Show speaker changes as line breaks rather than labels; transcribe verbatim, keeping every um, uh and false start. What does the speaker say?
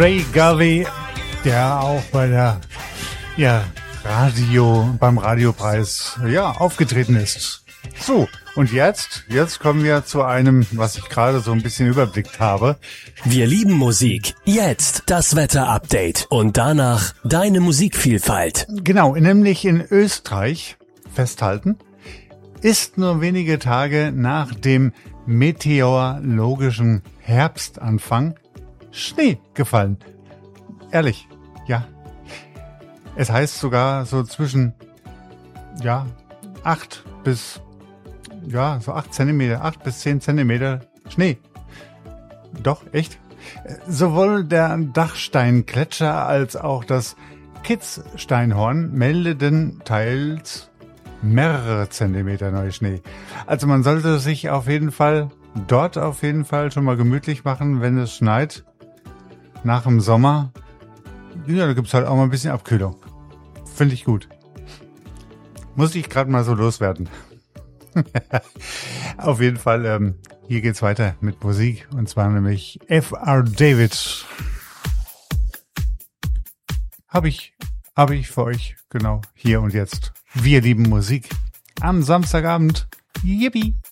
Ray Garvey, der auch bei der ja, Radio, beim Radiopreis ja, aufgetreten ist. So, und jetzt, jetzt kommen wir zu einem, was ich gerade so ein bisschen überblickt habe.
Wir lieben Musik. Jetzt das Wetter-Update und danach deine Musikvielfalt.
Genau, nämlich in Österreich, festhalten, ist nur wenige Tage nach dem meteorologischen Herbstanfang Schnee gefallen. Ehrlich, ja. Es heißt sogar so zwischen, ja, acht bis, ja, so acht Zentimeter, acht bis zehn Zentimeter Schnee. Doch, echt? Sowohl der Dachsteingletscher als auch das Kitzsteinhorn meldeten teils mehrere Zentimeter Neuschnee. Also man sollte sich auf jeden Fall, dort auf jeden Fall schon mal gemütlich machen, wenn es schneit. Nach dem Sommer, ja, da gibt's halt auch mal ein bisschen Abkühlung. Finde ich gut. Muss ich gerade mal so loswerden. Auf jeden Fall, ähm, hier geht's weiter mit Musik. Und zwar nämlich F R David. Habe ich, habe ich für euch, genau, hier und jetzt. Wir lieben Musik. Am Samstagabend. Yippie!